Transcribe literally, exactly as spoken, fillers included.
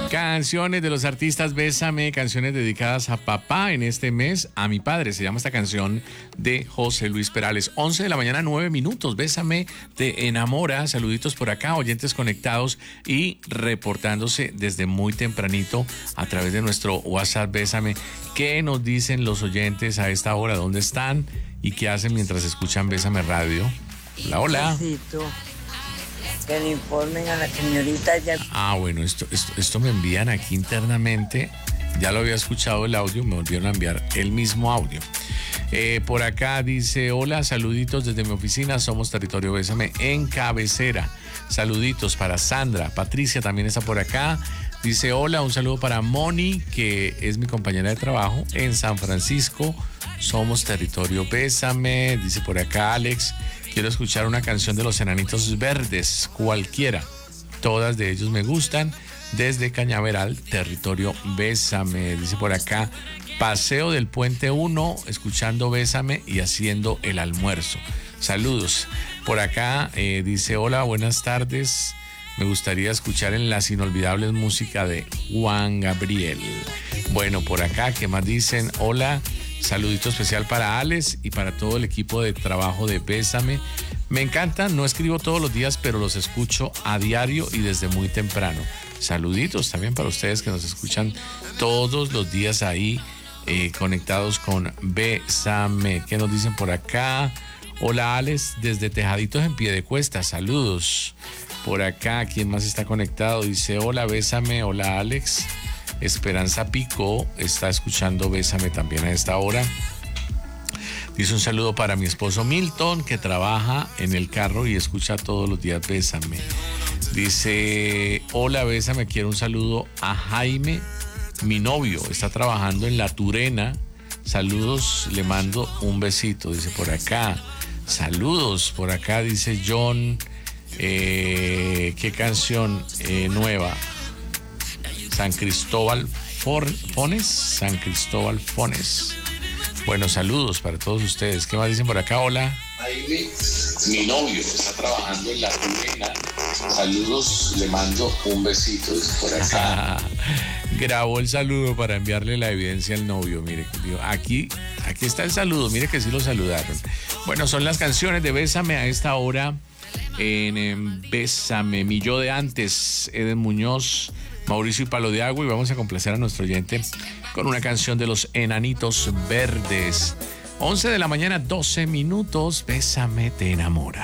Canciones de los artistas Bésame, canciones dedicadas a papá en este mes, a mi padre. Se llama esta canción de José Luis Perales. once de la mañana, nueve minutos. Bésame, te enamora. Saluditos por acá, oyentes conectados y reportándose desde muy tempranito a través de nuestro WhatsApp Bésame. ¿Qué nos dicen los oyentes a esta hora? ¿Dónde están? ¿Y qué hacen mientras escuchan Bésame Radio? Hola, hola. Que le informen a la señorita ya. Ah, bueno, esto, esto, esto me envían aquí internamente. Ya lo había escuchado el audio, me volvieron a enviar el mismo audio. Eh, por acá dice, hola, saluditos desde mi oficina, somos Territorio Bésame en Cabecera. Saluditos para Sandra, Patricia también está por acá. Dice, hola, un saludo para Moni, que es mi compañera de trabajo en San Francisco. Somos Territorio Bésame. Dice por acá Alex, quiero escuchar una canción de los Enanitos Verdes, cualquiera. Todas de ellos me gustan. Desde Cañaveral, Territorio Bésame. Dice por acá, Paseo del Puente uno, escuchando Bésame y haciendo el almuerzo. Saludos. Por acá eh, dice, hola, buenas tardes. Me gustaría escuchar en Las Inolvidables música de Juan Gabriel. Bueno, por acá, ¿qué más dicen? Hola, saludito especial para Alex y para todo el equipo de trabajo de Bésame. Me encanta, no escribo todos los días, pero los escucho a diario y desde muy temprano. Saluditos también para ustedes que nos escuchan todos los días ahí, eh, conectados con Bésame. ¿Qué nos dicen por acá? Hola, Alex, desde Tejaditos en Piedecuesta, saludos. Por acá, ¿quién más está conectado? Dice, hola, Bésame, hola, Alex. Esperanza Pico está escuchando Bésame también a esta hora. Dice un saludo para mi esposo Milton, que trabaja en el carro y escucha todos los días Bésame. Dice, hola, Bésame, quiero un saludo a Jaime, mi novio, está trabajando en La Turena. Saludos, le mando un besito, dice por acá. Saludos, por acá dice John, eh, ¿qué canción eh, nueva? San Cristóbal For, Fones, San Cristóbal Fones. Bueno, saludos para todos ustedes. ¿Qué más dicen por acá? Hola. Jaime, mi novio, está trabajando en La Turena. Saludos, le mando un besito desde por acá. Grabó el saludo para enviarle la evidencia al novio. Mire, aquí, aquí está el saludo. Mire que sí lo saludaron. Bueno, son las canciones de Bésame a esta hora en, en Bésame. Mi yo de antes, Eden Muñoz, Mauricio y Palo de Agua, y vamos a complacer a nuestro oyente con una canción de los Enanitos Verdes. once de la mañana, doce minutos. Bésame, te enamora.